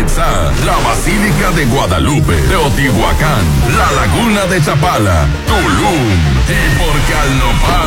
Nexá, la Basílica de Guadalupe, Teotihuacán, la Laguna de Chapala, Tulum y porque al nopal